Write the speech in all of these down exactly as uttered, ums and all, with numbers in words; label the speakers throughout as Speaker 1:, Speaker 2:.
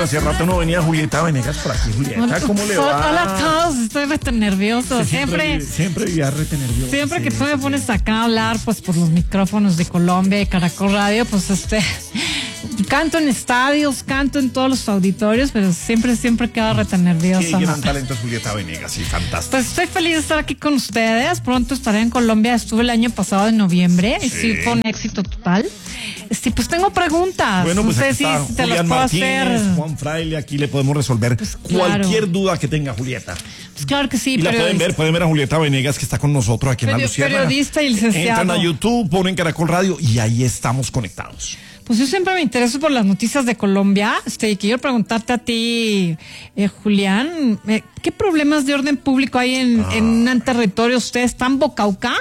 Speaker 1: Bueno, hace rato no venía Julieta Venegas por aquí. Julieta, ¿cómo le va?
Speaker 2: Hola a todos, estoy rete nervioso.
Speaker 1: Sí, siempre, siempre, siempre vivía rete nervioso.
Speaker 2: Siempre
Speaker 1: sí,
Speaker 2: que tú
Speaker 1: sí,
Speaker 2: me pones acá a hablar, pues por los micrófonos de Colombia y Caracol Radio, pues este, canto en estadios, canto en todos los auditorios, pero siempre, siempre quedo rete nerviosa.
Speaker 1: Qué gran talento es Julieta Venegas, sí, fantástico.
Speaker 2: Pues estoy feliz de estar aquí con ustedes. Pronto estaré en Colombia. Estuve el año pasado en noviembre sí. y sí fue un éxito total. Sí, pues tengo preguntas.
Speaker 1: Bueno, pues
Speaker 2: no sé
Speaker 1: aquí
Speaker 2: si
Speaker 1: está
Speaker 2: te
Speaker 1: Julián
Speaker 2: las puedo
Speaker 1: Martínez,
Speaker 2: hacer.
Speaker 1: Juan Fraile, aquí le podemos resolver
Speaker 2: pues claro.
Speaker 1: cualquier duda que tenga Julieta.
Speaker 2: Pues claro que sí.
Speaker 1: Y la pueden ver, pueden ver a Julieta Venegas que está con nosotros aquí en
Speaker 2: Perio,
Speaker 1: La Luciérnaga.
Speaker 2: Periodista y licenciado.
Speaker 1: Entran a YouTube, ponen Caracol Radio y ahí estamos conectados.
Speaker 2: Pues yo siempre me intereso por las noticias de Colombia. Este, quiero preguntarte a ti, eh, Julián, eh, ¿qué problemas de orden público hay en, ah. en un territorio? ¿Ustedes están Bocauca?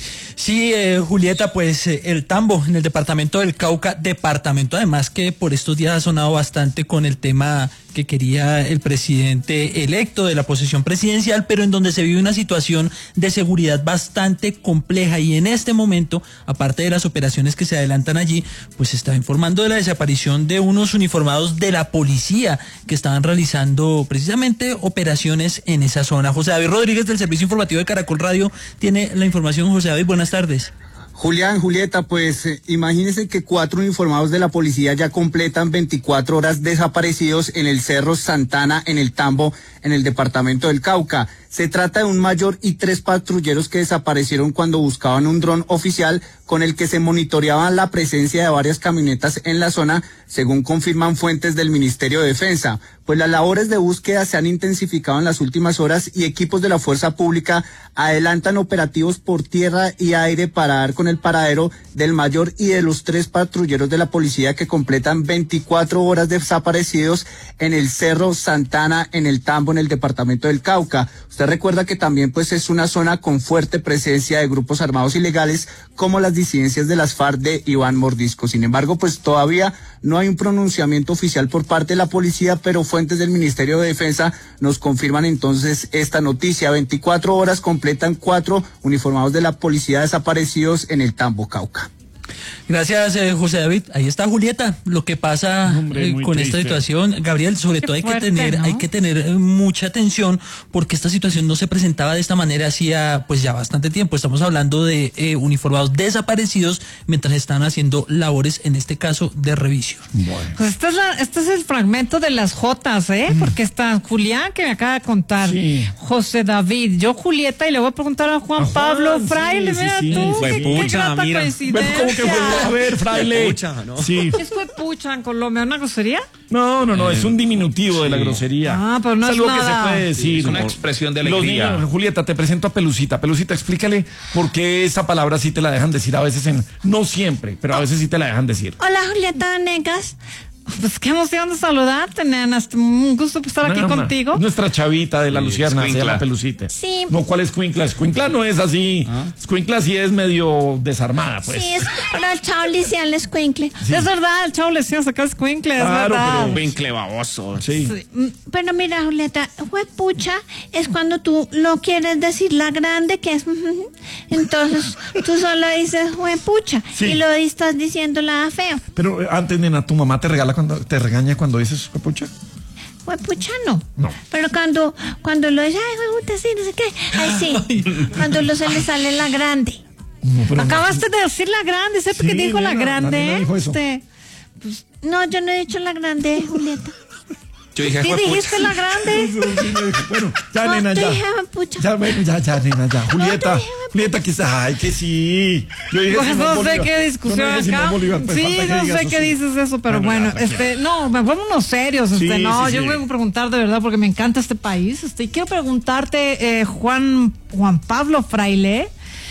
Speaker 3: Sí, eh, Julieta, pues eh, el Tambo, en el departamento del Cauca, departamento además que por estos días ha sonado bastante con el tema que quería el presidente electo de la posesión presidencial, pero en donde se vive una situación de seguridad bastante compleja y en este momento, aparte de las operaciones que se adelantan allí, pues se está informando de la desaparición de unos uniformados de la policía que estaban realizando precisamente operaciones en esa zona. José David Rodríguez del Servicio Informativo de Caracol Radio tiene la información. José David, buenas tardes.
Speaker 4: Julián, Julieta, pues eh, imagínense que cuatro uniformados de la policía ya completan veinticuatro horas desaparecidos en el Cerro Santana, en el Tambo, en el departamento del Cauca. Se trata de un mayor y tres patrulleros que desaparecieron cuando buscaban un dron oficial con el que se monitoreaba la presencia de varias camionetas en la zona, según confirman fuentes del Ministerio de Defensa. Pues las labores de búsqueda se han intensificado en las últimas horas y equipos de la fuerza pública adelantan operativos por tierra y aire para dar con el paradero del mayor y de los tres patrulleros de la policía que completan veinticuatro horas desaparecidos en el Cerro Santana, en el Tambo, en el departamento del Cauca. Usted recuerda que también pues es una zona con fuerte presencia de grupos armados ilegales como las disidencias de las FARC de Iván Mordisco. Sin embargo, pues todavía no hay un pronunciamiento oficial por parte de la policía, pero fuentes del Ministerio de Defensa nos confirman entonces esta noticia. veinticuatro horas completan cuatro uniformados de la policía desaparecidos en el Tambo, Cauca.
Speaker 3: Gracias, eh, José David. Ahí está Julieta, lo que pasa Hombre, eh, con triste. esta situación. Gabriel, sobre Qué todo hay fuerte, que tener, ¿no? hay que tener eh, mucha atención porque esta situación no se presentaba de esta manera hacía pues ya bastante tiempo. Estamos hablando de eh, uniformados desaparecidos mientras están haciendo labores, en este caso, de revisión.
Speaker 2: Bueno. Pues este es, la, este es el fragmento de las Jotas, ¿eh? Mm. Porque está Julián, que me acaba de contar, sí. José David, yo Julieta, y le voy a preguntar a Juan, a Juan Pablo Fraile, sí, mira sí, tú, sí. qué, qué grata mira. coincidencia.
Speaker 1: ¿Cómo que fue? A ver, Fraile.
Speaker 3: Pucha, ¿no?
Speaker 1: Sí.
Speaker 2: ¿Es pucha en Colombia? ¿Una grosería?
Speaker 1: No, no, no, eh, es un diminutivo de la grosería.
Speaker 2: Ah, pero no
Speaker 1: es,
Speaker 2: es
Speaker 1: algo
Speaker 2: nada.
Speaker 1: que se puede decir.
Speaker 5: Es una expresión de alegría.
Speaker 1: Niños, Julieta, te presento a Pelucita. Pelucita, explícale por qué esa palabra sí te la dejan decir a veces en... No siempre, pero a veces sí te la dejan decir.
Speaker 2: Hola, Julieta Venegas. Pues qué emoción de saludarte, nena. Un gusto estar aquí
Speaker 1: Nana,
Speaker 2: contigo.
Speaker 1: Nuestra chavita de la sí, Luciérnaga, se llama Pelucita.
Speaker 2: Sí.
Speaker 1: No, ¿cuál es Cuincla? Cuincla no es así. ¿Ah? Cuincla sí es medio desarmada, pues.
Speaker 6: Sí, es para el chavo Lician les Cuincle.
Speaker 2: Sí. Es verdad, el chavo Lician saca es Cuincle, es
Speaker 1: claro,
Speaker 2: verdad.
Speaker 1: Pero
Speaker 5: Cuincle baboso.
Speaker 1: Sí.
Speaker 6: sí. Pero mira, Julieta, huepucha es cuando tú no quieres decir la grande, que es... Entonces, tú solo dices huepucha sí. y lo estás diciendo la feo.
Speaker 1: Pero antes, nena, ¿tu mamá te regala cuando te regaña cuando dices huepucha?
Speaker 6: Huepucha no.
Speaker 1: No.
Speaker 6: Pero cuando, cuando lo dice, ay, huepucha, sí, no sé qué. Ahí sí. Cuando lo se le sale la grande.
Speaker 2: No, Acabaste no. de decir la grande, ¿sabes sí, que dijo nena, la grande?
Speaker 1: La dijo eso.
Speaker 2: Este,
Speaker 6: pues, no, yo no he dicho la grande, Julieta.
Speaker 5: Yo dije,
Speaker 2: ¿sí dijiste la grande?
Speaker 1: Bueno, ya, no, nena, ya.
Speaker 6: Dije,
Speaker 1: ya, bueno, ya, ya, nena, ya. Julieta, no, Julieta, que ay, que sí.
Speaker 2: Yo dije, pues no sé qué discusión
Speaker 1: no
Speaker 2: acá.
Speaker 1: Bolívar, pues
Speaker 2: sí, no sé qué sí. dices eso, pero bueno, bueno este, no, me ponemos serios, este, sí, no, sí, yo sí. voy a preguntar de verdad porque me encanta este país, este, y quiero preguntarte, eh, Juan, Juan Pablo Fraile,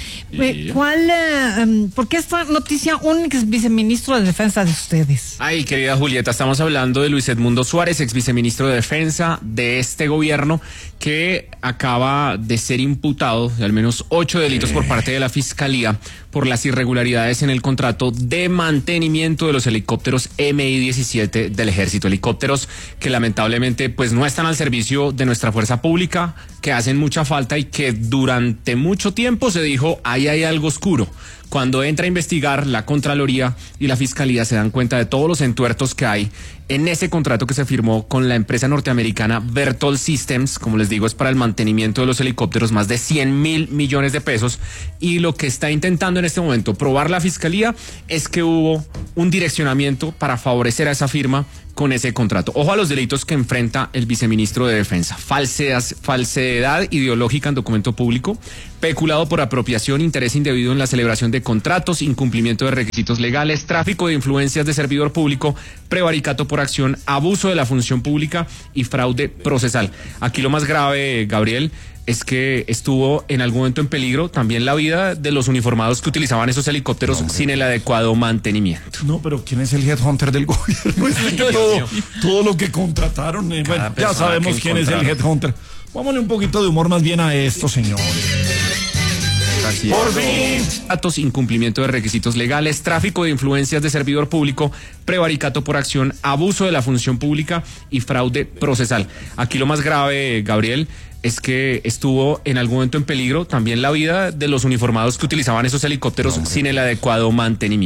Speaker 2: ¿cuál, eh, um, por qué esta noticia un ex viceministro de Defensa de ustedes?
Speaker 5: Ay, querida Julieta, estamos hablando de Luis Edmundo Suárez, ex viceministro de Defensa de este gobierno, que acaba de ser imputado de al menos ocho delitos por parte de la Fiscalía por las irregularidades en el contrato de mantenimiento de los helicópteros M I diecisiete del Ejército, helicópteros que lamentablemente pues no están al servicio de nuestra fuerza pública, que hacen mucha falta y que durante mucho tiempo se dijo ahí hay algo oscuro Cuando entra a investigar, la Contraloría y la Fiscalía se dan cuenta de todos los entuertos que hay en ese contrato que se firmó con la empresa norteamericana Berthold Systems. Como les digo, es para el mantenimiento de los helicópteros, más de cien mil millones de pesos. Y lo que está intentando en este momento probar la Fiscalía es que hubo un direccionamiento para favorecer a esa firma con ese contrato. Ojo a los delitos que enfrenta el viceministro de Defensa: falsedad, falsedad ideológica en documento público, peculado por apropiación, interés indebido en la celebración de contratos, incumplimiento de requisitos legales, tráfico de influencias de servidor público, prevaricato por acción, abuso de la función pública y fraude procesal. Aquí lo más grave, Gabriel, es que estuvo en algún momento en peligro también la vida de los uniformados que utilizaban esos helicópteros no, sin el adecuado mantenimiento.
Speaker 1: No, pero ¿quién es el headhunter del gobierno? Es que todo, todo lo que contrataron, eh, bueno, ya sabemos quién es el headhunter. Vámonos un poquito de humor más bien a esto, señores.
Speaker 5: Así Por fin. Datos, incumplimiento de requisitos legales, tráfico de influencias de servidor público, prevaricato por acción, abuso de la función pública y fraude procesal. Aquí lo más grave, Gabriel, es que estuvo en algún momento en peligro también la vida de los uniformados que utilizaban esos helicópteros no, sin el adecuado mantenimiento.